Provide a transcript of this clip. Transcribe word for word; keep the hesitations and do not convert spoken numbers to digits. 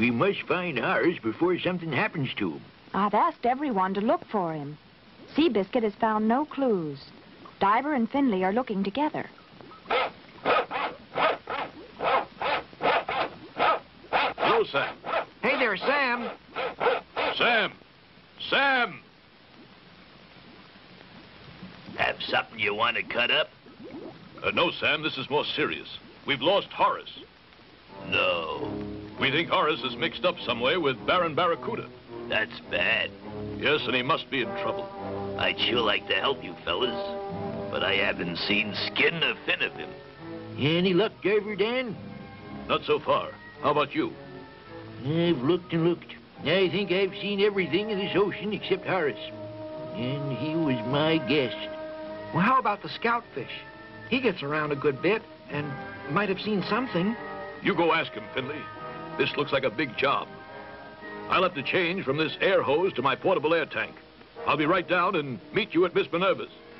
We must find Horace before something happens to him. I've asked everyone to look for him. Seabiscuit has found no clues. Diver and Finley are looking together. Hello, Sam. Hey there, Sam. Sam! Sam! Have something you want to cut up? Uh, no, Sam, this is more serious. We've lost Horace. No. We think Horace is mixed up some way with Baron Barracuda. That's bad. Yes, and he must be in trouble. I'd sure like to help you fellas, but I haven't seen skin or fin of him. Any luck, Diver Dan? Not so far. How about you? I've looked and looked. I think I've seen everything in this ocean except Horace. And he was my guest. Well, how about the scoutfish? He gets around a good bit and might have seen something. You go ask him, Finley. This looks like a big job. I'll have to change from this air hose to my portable air tank. I'll be right down and meet you at Miss Minerva's.